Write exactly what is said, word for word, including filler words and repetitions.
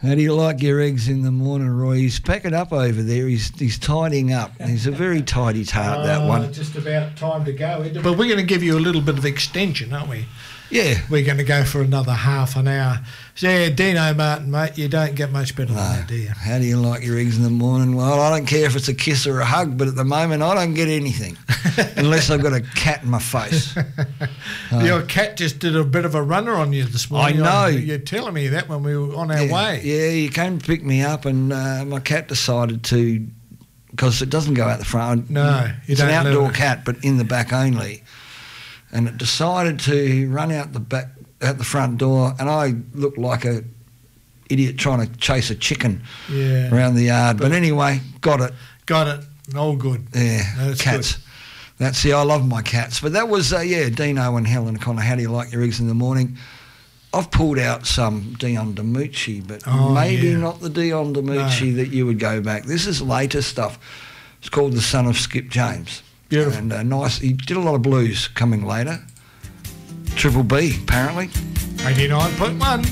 How do you like your eggs in the morning, Roy? He's packing up over there. He's he's tidying up. He's a very tidy tart, oh, that one. Just about time to go, isn't it? But we're going to give you a little bit of extension, aren't we? Yeah. We're going to go for another half an hour. So, yeah, Dino Martin, mate, you don't get much better No. than that, do you? How do you like your eggs in the morning? Well, I don't care if it's a kiss or a hug, but at the moment I don't get anything unless I've got a cat in my face. Uh, Your cat just did a bit of a runner on you this morning. I know. You're telling me that when we were on our yeah, way. Yeah, he came to pick me up and uh, my cat decided to, because it doesn't go out the front. No, you it's don't an outdoor let it. cat, but in the back only. And it decided to run out the back, out the front door, and I looked like a idiot trying to chase a chicken Yeah. around the yard. But, But anyway, got it. Got it. All good. Yeah, No, that's cats. good. That's the I love my cats. But that was uh, yeah, Dino and Helen Connor. How do you like your eggs in the morning? I've pulled out some Dion DiMucci, but Oh, maybe yeah. not the Dion DiMucci No. that you would go back. This is later stuff. It's called The Son of Skip James. Beautiful. And uh, nice. He did a lot of blues coming later. Triple B, apparently. eighty-nine point one.